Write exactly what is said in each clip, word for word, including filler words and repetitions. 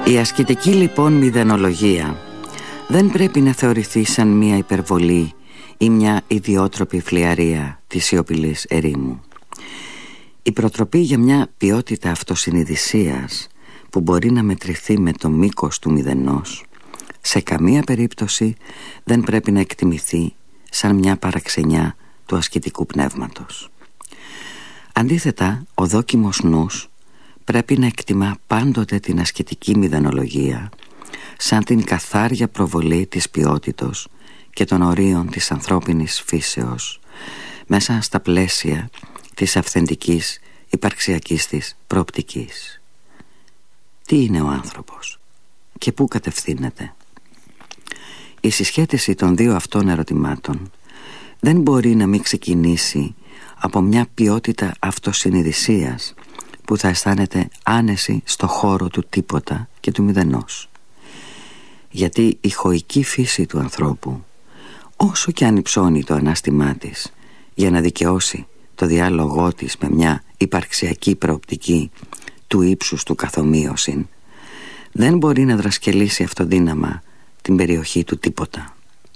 Η ασκητική λοιπόν μηδενολογία δεν πρέπει να θεωρηθεί σαν μια υπερβολή ή μια ιδιότροπη φλιαρία της σιωπηλής ερήμου. Η προτροπή για μια ποιότητα αυτοσυνειδησίας που μπορεί να μετρηθεί με το μήκος του μηδενός σε καμία περίπτωση δεν πρέπει να εκτιμηθεί σαν μια παραξενιά του ασκητικού πνεύματος. Αντίθετα, ο δόκιμος νους πρέπει να εκτιμά πάντοτε την ασκητική μηδενολογία σαν την καθάρια προβολή της ποιότητος και των ορίων της ανθρώπινης φύσεως μέσα στα πλαίσια της αυθεντικής υπαρξιακής της προοπτικής. Τι είναι ο άνθρωπος και πού κατευθύνεται? Η συσχέτιση των δύο αυτών ερωτημάτων δεν μπορεί να μην ξεκινήσει από μια ποιότητα αυτοσυνειδησίας που θα αισθάνεται άνεση στο χώρο του τίποτα και του μηδενός. Γιατί η χωική φύση του ανθρώπου, όσο και αν υψώνει το ανάστημά της για να δικαιώσει το διάλογό της με μια υπαρξιακή προοπτική του ύψους του καθομοίωσιν, δεν μπορεί να δρασκελίσει αυτοδύναμα την περιοχή του τίποτα.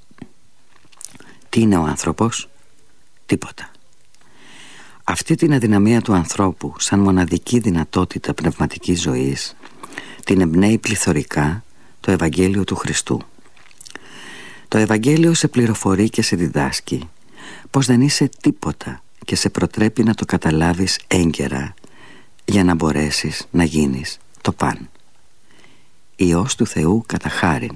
Τι είναι ο άνθρωπος? Τίποτα. Αυτή την αδυναμία του ανθρώπου σαν μοναδική δυνατότητα πνευματικής ζωής την εμπνέει πληθωρικά το Ευαγγέλιο του Χριστού. Το Ευαγγέλιο σε πληροφορεί και σε διδάσκει πως δεν είσαι τίποτα και σε προτρέπει να το καταλάβεις έγκαιρα για να μπορέσεις να γίνεις το παν. Υιός του Θεού κατά χάριν.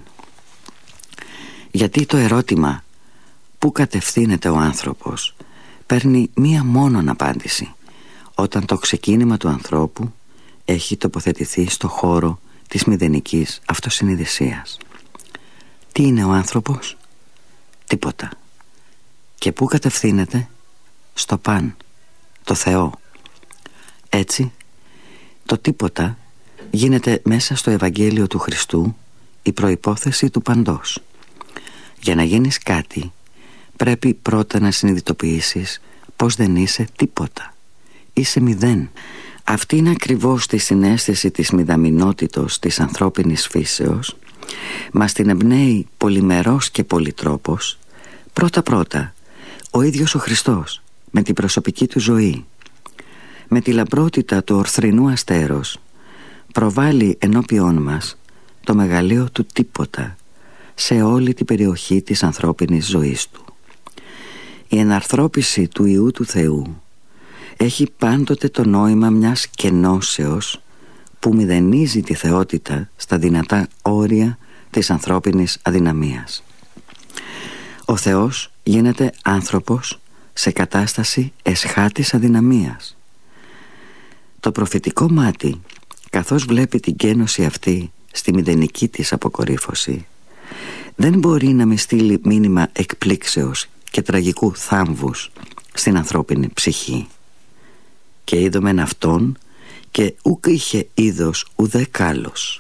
Γιατί το ερώτημα «Πού κατευθύνεται ο άνθρωπος» παίρνει μία μόνον απάντηση όταν το ξεκίνημα του ανθρώπου έχει τοποθετηθεί στο χώρο της μηδενικής αυτοσυνειδησίας. Τι είναι ο άνθρωπος? Τίποτα. Και πού κατευθύνεται? Στο παν, το Θεό. Έτσι, το τίποτα γίνεται μέσα στο Ευαγγέλιο του Χριστού η προϋπόθεση του παντός. Για να γίνεις κάτι πρέπει πρώτα να συνειδητοποιήσεις πως δεν είσαι τίποτα. Είσαι μηδέν. Αυτή είναι ακριβώς τη συναίσθηση της μηδαμινότητος της ανθρώπινης φύσεως. Μας την εμπνέει πολυμερός και πολυτρόπος πρώτα-πρώτα ο ίδιος ο Χριστός με την προσωπική του ζωή. Με τη λαμπρότητα του ορθρινού αστέρος προβάλλει ενώπιόν μας το μεγαλείο του τίποτα σε όλη την περιοχή της ανθρώπινης ζωής του. Η εναρθρώπιση του Υιού του Θεού έχει πάντοτε το νόημα μιας κενώσεως που μηδενίζει τη θεότητα στα δυνατά όρια της ανθρώπινης αδυναμίας. Ο Θεός γίνεται άνθρωπος σε κατάσταση εσχάτης αδυναμίας. Το προφητικό μάτι, καθώς βλέπει την κένωση αυτή στη μηδενική της αποκορύφωση, δεν μπορεί να μη στείλει μήνυμα εκπλήξεως και τραγικού θάμβους στην ανθρώπινη ψυχή. Και είδομεν αυτόν και ούκ είχε είδος ουδέ κάλος.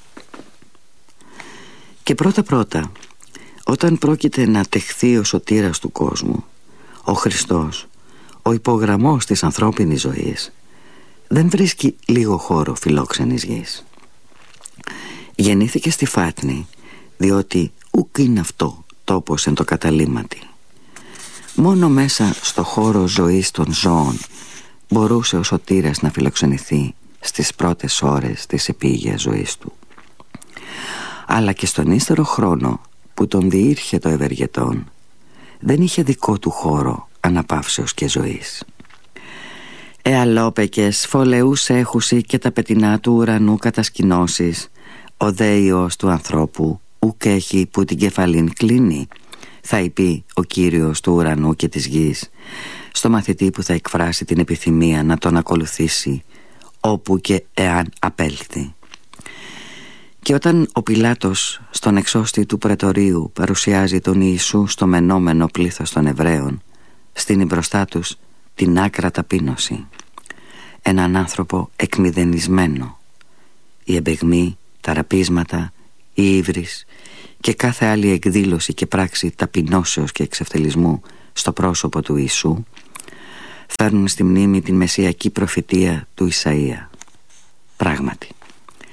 Και πρώτα πρώτα, όταν πρόκειται να τεχθεί ο σωτήρας του κόσμου, ο Χριστός, ο υπογραμμός της ανθρώπινης ζωής, δεν βρίσκει λίγο χώρο φιλόξενης γης. Γεννήθηκε στη Φάτνη, διότι ούκ είναι αυτό τόπος εν το καταλήμματι. Μόνο μέσα στο χώρο ζωής των ζώων μπορούσε ο σωτήρας να φιλοξενηθεί στις πρώτες ώρες της επίγειας ζωής του. Αλλά και στον ύστερο χρόνο που τον διήρχε το ευεργετόν, δεν είχε δικό του χώρο αναπαύσεως και ζωής. Εαλόπεκες φωλεούς έχουσι και τα πετεινά του ουρανού κατασκηνώσεις, ο δε Υιός του ανθρώπου ουκ έχει που την κεφαλήν κλείνει, θα είπε ο Κύριος του ουρανού και της γης στο μαθητή που θα εκφράσει την επιθυμία να τον ακολουθήσει όπου και εάν απέλθει. Και όταν ο Πιλάτος στον εξώστη του πρετορίου παρουσιάζει τον Ιησού στο μενόμενο πλήθος των Εβραίων, στείνει μπροστά τους την άκρα ταπείνωση, έναν άνθρωπο εκμηδενισμένο. Η εμπεγμή, τα ραπίσματα, η ύβρις και κάθε άλλη εκδήλωση και πράξη ταπεινώσεως και εξευτελισμού στο πρόσωπο του Ιησού φέρνουν στη μνήμη την μεσσιακή προφητεία του Ισαΐα. Πράγματι,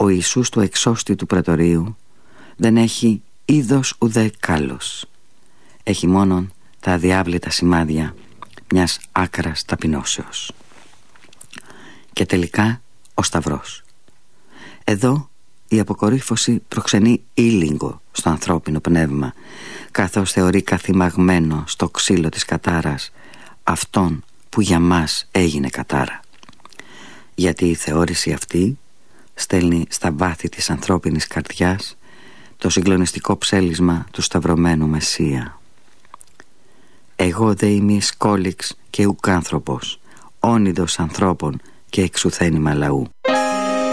ο Ιησούς του εξώστη του πρατορείου δεν έχει είδος ουδέ κάλος. Έχει μόνον τα αδιάβλητα σημάδια μιας άκρας ταπεινώσεως. Και τελικά ο Σταυρός. Εδώ η αποκορύφωση προξενεί ήλιγκο στο ανθρώπινο πνεύμα, καθώς θεωρεί καθημαγμένο στο ξύλο της κατάρας αυτόν που για μας έγινε κατάρα. Γιατί η θεώρηση αυτή στέλνει στα βάθη της ανθρώπινης καρδιάς το συγκλονιστικό ψέλισμα του σταυρωμένου Μεσσία. Εγώ δε είμαι σκόλιξ και ουκάνθρωπος, όνειδος ανθρώπων και εξουθένημα λαού.